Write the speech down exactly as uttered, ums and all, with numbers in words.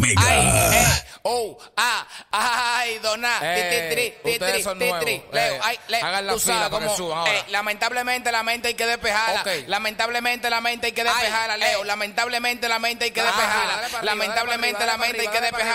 Omega. Ay, eh, oh, ah, ay, dona, Eh, ti, ti, ti, ustedes ti, son ti, nuevos. ti, Eh, Leo, ay, le- hagan la tú fila sabes para que cómo, suban ahora. eh, lamentablemente la mente hay que despejarla. Ok. Lamentablemente la mente hay que despejarla, Ay, Leo. eh. Lamentablemente la mente hay que Ajá, despejarla. dale para arriba, Lamentablemente dale la para mente hay arriba, que dale para despejarla.